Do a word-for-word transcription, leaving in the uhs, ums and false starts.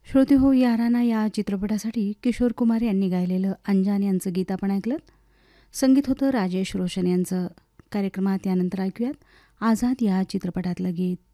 श्रोते हो याराना या चित्रपटासाठी किशोर कुमार यांनी गायलेलं अंजान यांचं गीत आपण ऐकलं. संगीत होतं राजेश रोशन यांचं. कार्यक्रमात यानंतर ऐकूयात आझाद या चित्रपटातलं गीत.